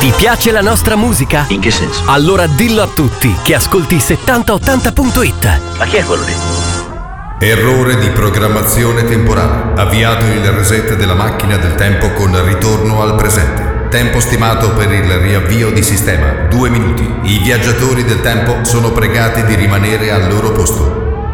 Ti piace la nostra musica? In che senso? Allora dillo a tutti che ascolti 7080.it. Ma chi è quello lì? Errore di programmazione temporale. Avviato il reset della macchina del tempo con ritorno al presente. Tempo stimato per il riavvio di sistema 2 minuti. I viaggiatori del tempo sono pregati di rimanere al loro posto.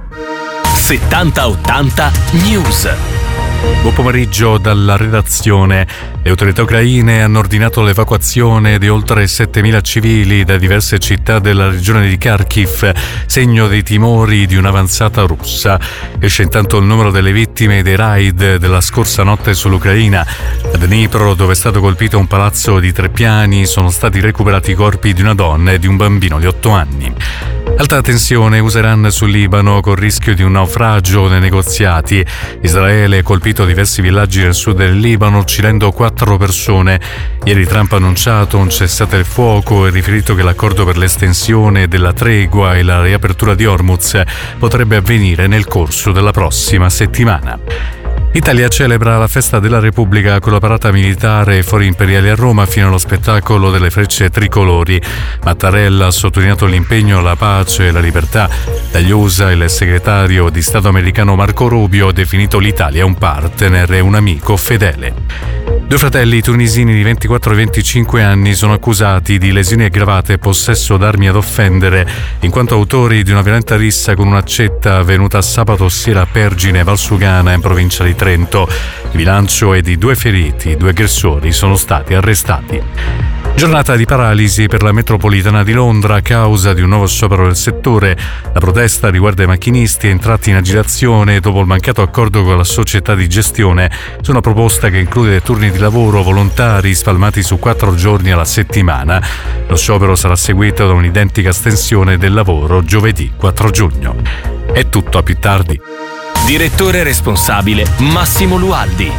7080 News. Buon pomeriggio dalla redazione. Le autorità ucraine hanno ordinato l'evacuazione di oltre 7.000 civili da diverse città della regione di Kharkiv, segno dei timori di un'avanzata russa. Esce intanto il numero delle vittime dei raid della scorsa notte sull'Ucraina. A Dnipro, dove è stato colpito un palazzo di 3 piani, sono stati recuperati i corpi di una donna e di un bambino di 8 anni. Alta tensione USA-Iran sul Libano, con rischio di un naufragio nei negoziati. Israele ha colpito diversi villaggi del sud del Libano, uccidendo 4 persone. Ieri Trump ha annunciato un cessate il fuoco e riferito che l'accordo per l'estensione della tregua e la riapertura di Hormuz potrebbe avvenire nel corso della prossima settimana. L'Italia celebra la festa della Repubblica con la parata militare e fori imperiali a Roma fino allo spettacolo delle frecce tricolori. Mattarella ha sottolineato l'impegno alla pace e alla libertà. Dagli USA il segretario di Stato americano Marco Rubio ha definito l'Italia un partner e un amico fedele. 2 fratelli tunisini di 24 e 25 anni sono accusati di lesioni aggravate e possesso d'armi ad offendere, in quanto autori di una violenta rissa con un'accetta avvenuta sabato sera a Pergine, Valsugana, in provincia di Trento. Il bilancio è di 2 feriti, 2 aggressori sono stati arrestati. Giornata di paralisi per la metropolitana di Londra a causa di un nuovo sciopero del settore. La protesta riguarda i macchinisti entrati in agitazione dopo il mancato accordo con la società di gestione su una proposta che include turni di lavoro volontari spalmati su 4 giorni alla settimana. Lo sciopero sarà seguito da un'identica estensione del lavoro giovedì 4 giugno. È tutto, a più tardi. Direttore responsabile Massimo Lualdi.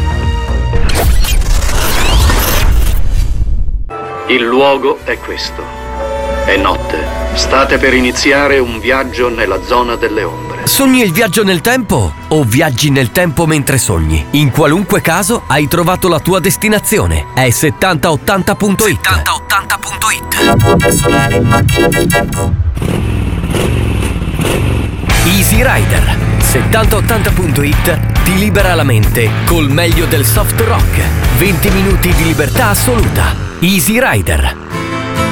Il luogo è questo. È notte. State per iniziare un viaggio nella zona delle ombre. Sogni il viaggio nel tempo o viaggi nel tempo mentre sogni? In qualunque caso hai trovato la tua destinazione. È 7080.it. 7080.it. Easy Rider. 7080.it ti libera la mente col meglio del soft rock. 20 minuti di libertà assoluta. Easy Rider.